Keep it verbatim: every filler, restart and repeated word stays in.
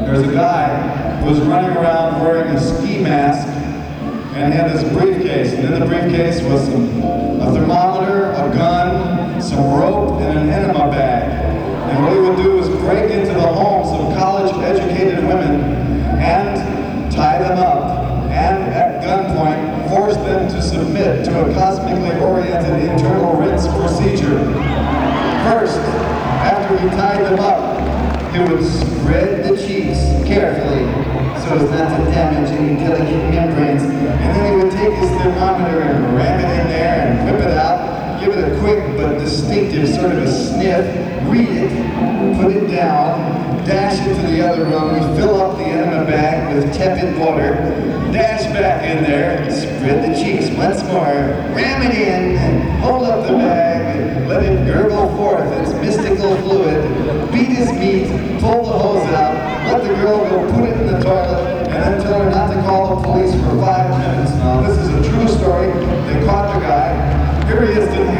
there's a guy who was running around wearing a ski mask and he had this briefcase, and in the briefcase was some, a thermometer, a gun, some rope, and an enema bag. And what he would do is break into the homes of college-educated women and tie them up, and at gunpoint force them to submit to a cosmically oriented internal rinse procedure. First, after he tied them up, he would spread the cheeks carefully so as not to damage any delicate membranes. And then he would take his thermometer and ram it in there and whip it out, give it a quick but distinctive sort of a sniff, read it, put it down, dash it to the other room, fill up the enema bag with tepid water, dash back in there, spread the cheeks once more, ram it in, hold up the bag, let it gurgle forth its mystical fluid, beat his meat, pull the hose out, let the girl go put it in the toilet, and then tell her not to call the police for five minutes. Now, this is a true story. They caught the guy. Here he is, didn't